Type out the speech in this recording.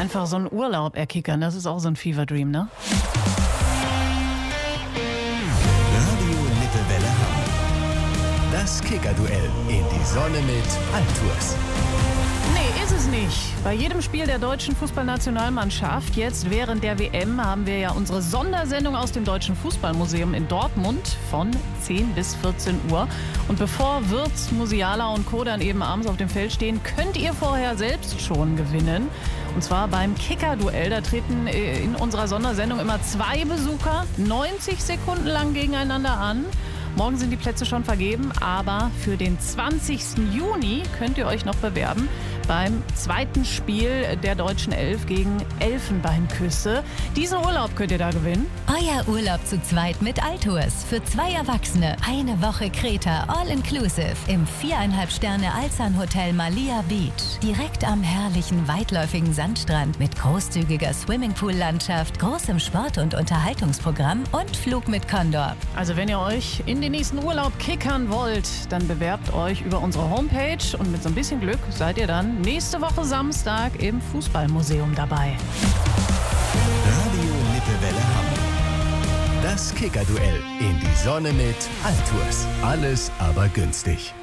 einfach so ein Urlaub erkickern, das ist auch so ein Fever Dream, ne? Radio Lippewelle Hamm. Das Kicker-Duell in die Sonne mit Altours. Nee, ist es nicht. Bei jedem Spiel der deutschen Fußballnationalmannschaft, jetzt während der WM, haben wir ja unsere Sondersendung aus dem Deutschen Fußballmuseum in Dortmund von 10 bis 14 Uhr. Und bevor Wirtz, Musiala und Co. dann eben abends auf dem Feld stehen, könnt ihr vorher selbst schon gewinnen. Und zwar beim Kicker-Duell. Da treten in unserer Sondersendung immer 2 Besucher 90 Sekunden lang gegeneinander an. Morgen sind die Plätze schon vergeben, aber für den 20. Juni könnt ihr euch noch bewerben beim zweiten Spiel der deutschen Elf gegen Elfenbeinküste. Diesen Urlaub könnt ihr da gewinnen. Euer Urlaub zu zweit mit Altours. Für 2 Erwachsene. Eine Woche Kreta, all inclusive. Im 4,5 Sterne Alzan Hotel Malia Beach. Direkt am herrlichen, weitläufigen Sandstrand mit großzügiger Swimmingpool-Landschaft, großem Sport- und Unterhaltungsprogramm und Flug mit Condor. Also wenn ihr euch in den nächsten Urlaub kickern wollt, dann bewerbt euch über unsere Homepage und mit so ein bisschen Glück seid ihr dann nächste Woche Samstag im Fußballmuseum dabei. Radio Lippewelle Hamm. Das Kicker-Duell in die Sonne mit Altours. Alles aber günstig.